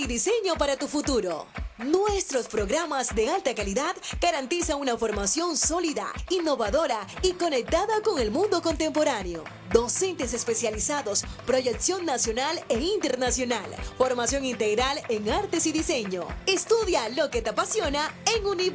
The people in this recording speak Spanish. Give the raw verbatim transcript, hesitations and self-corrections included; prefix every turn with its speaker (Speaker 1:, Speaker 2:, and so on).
Speaker 1: y diseño para tu futuro. Nuestros programas de alta calidad garantizan una formación sólida, innovadora y conectada con el mundo contemporáneo. Docentes especializados, proyección nacional e internacional, formación integral en artes y diseño. Estudia lo que te apasiona en Univ